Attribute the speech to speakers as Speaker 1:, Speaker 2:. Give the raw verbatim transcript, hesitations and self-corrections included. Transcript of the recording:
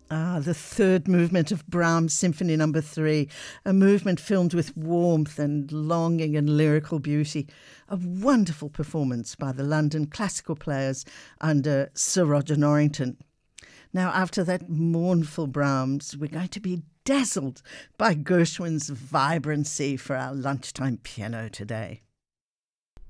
Speaker 1: Ah, the third movement of Brahms' Symphony Number Three, a movement filmed with warmth and longing and lyrical beauty. A wonderful performance by the London classical players under Sir Roger Norrington. Now, after that mournful Brahms, we're going to be dazzled by Gershwin's vibrancy for our lunchtime piano today.